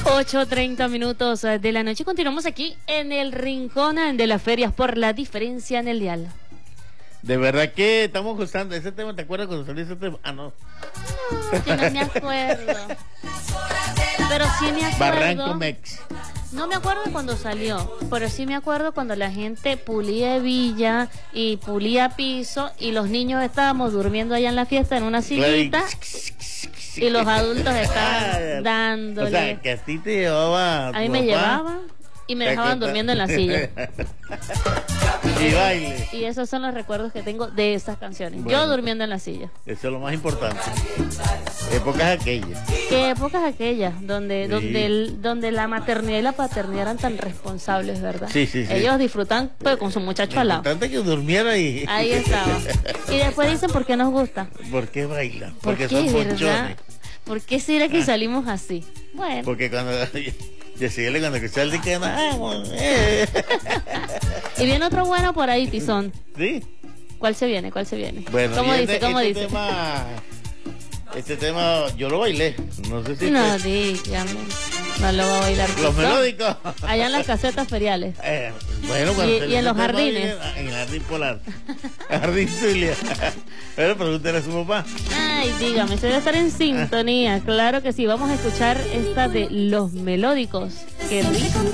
8:30 de la noche. Continuamos aquí en el rincón de las ferias por La Diferencia en el dial. De verdad que estamos gustando ese tema. ¿Te acuerdas cuando salió ese tema? Ah, no. Que no me acuerdo. Pero sí me acuerdo. Barranco Mex. No me acuerdo cuando salió, pero sí me acuerdo cuando la gente pulía hebilla y pulía piso y los niños estábamos durmiendo allá en la fiesta en una sillita y los adultos estaban dándole. O sea, que a ti te llevaba. A mí me llevaban y me dejaban durmiendo en la silla. Y baile. Y esos son los recuerdos que tengo de esas canciones. Bueno, yo durmiendo en la silla. Eso es lo más importante. Épocas aquellas. ¿Qué épocas aquellas? Donde, Sí. donde la maternidad y la paternidad eran tan responsables, ¿verdad? Sí, sí, sí. Ellos disfrutan pues, con su muchacho al lado. Importante que durmiera y. Ahí estaba. Y después dicen por qué nos gusta. ¿Por qué bailan? ¿Por Porque qué, son verdad? ponchones. ¿Por qué será que salimos así? Bueno. Porque cuando. Decirle cuando escuché el que Y viene otro bueno por ahí, Tizón. ¿Sí? ¿Cuál se viene? ¿Cuál se viene? Bueno, ¿Cómo viene dice? ¿Cómo este dice? Este tema yo lo bailé. No sé si. No, dígame. No lo va a bailar. Los Tizón. melódicos. Allá en las casetas feriales. Bueno, cuando Y en los jardines. En el jardín polar. Jardín Zulia. Pero pregúntale a su papá. Ay, dígame, se debe estar en sintonía. Claro que sí. Vamos a escuchar esta de Los Melódicos. Qué rico.